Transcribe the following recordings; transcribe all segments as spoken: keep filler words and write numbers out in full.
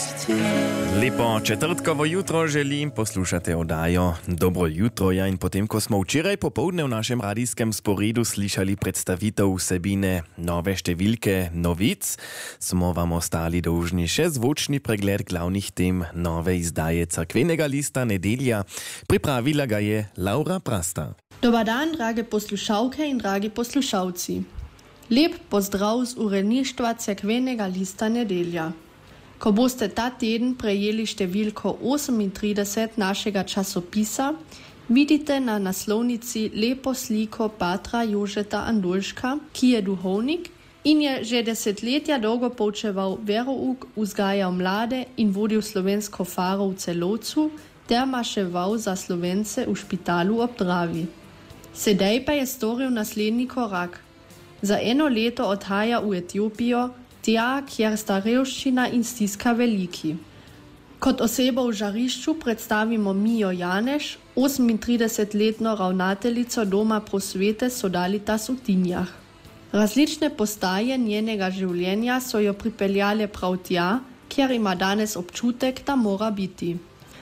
Lepo četrtkovo jutro želim, poslušate oddajo Dobro jutro. Ja, in potem, ko smo včeraj popoldne v našem radijskem sporedu slišali predstavitev vsebine nove številke novic, smo vam ostali dolžni še zvočni pregled glavnih tem nove izdaje Cerkvenega lista Nedelja. Pripravila ga je Laura Prasta. Dobar dan, drage poslušalke in dragi poslušalci. Lep pozdrav z uredništva Cerkvenega lista Nedelja. Ko boste ta teden prejeli številko osemintrideset našega časopisa, vidite na naslovnici lepo sliko patra Jožeta Andolška, ki je duhovnik in je že desetletja dolgo poučeval verouk, vzgajal mlade in vodil slovensko faro v Celovcu ter maševal za Slovence v špitalu ob Dravi. Sedaj pa je storil naslednji korak. Za eno leto odhaja v Etiopijo, tja, kjer sta revščina in stiska veliki. Kot osebo v žarišču predstavimo Mijo Janeš, osemintridesetletno ravnateljico Doma prosvete Sodalitas v Tinjah. Različne postaje njenega življenja so jo pripeljale prav tja, kjer ima danes občutek, da mora biti.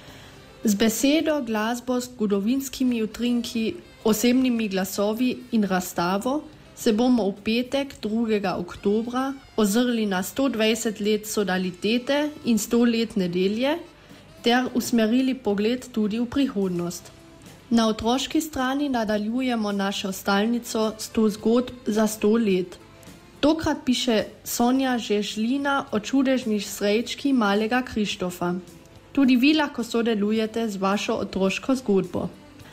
Z besedo, glasbo, zgodovinskimi utrinki, osebnimi glasovi in razstavo se bomo v petek, drugega oktobra, ozrli na sto dvajset let sodalitete in sto let nedelje ter usmerili pogled tudi v prihodnost. Na otroški strani nadaljujemo našo stalnico sto zgodb za sto let. Tokrat piše Sonja Žežlina o čudežni srečki malega Krištofa. Tudi vi lahko sodelujete z vašo otroško zgodbo.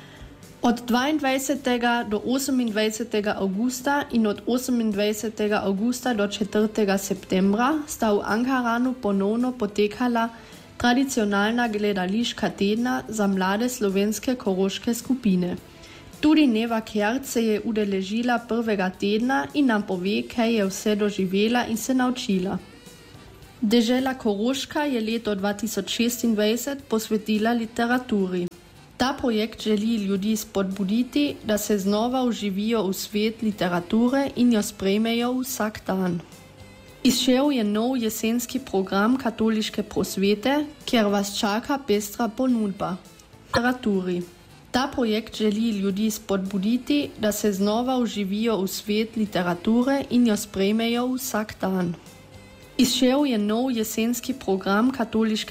Od dvaindvajsetega do osemindvajsetega avgusta in od osemindvajsetega avgusta do četrtega septembra sta v Ankaranu ponovno potekala tradicionalna gledališka tedna za mlade slovenske koroške skupine. Tudi Neva Kert se je udeležila prvega tedna in nam pove, kaj je vse doživela in se naučila. Dežela Koroška je leto dva tisoč šestindvajset posvetila literaturi. Ta projekt želi ljudi spodbuditi, da se znova vživijo v svet literature in jo sprejmejo vsak dan. Izšel je nov jesenski program katoliške prosvete, kjer vas čaka pestra ponudba. Literaturi. Ta projekt želi ljudi spodbuditi, da se znova vživijo v svet literature in jo sprejmejo vsak dan. Izšel je nov jesenski program katoliške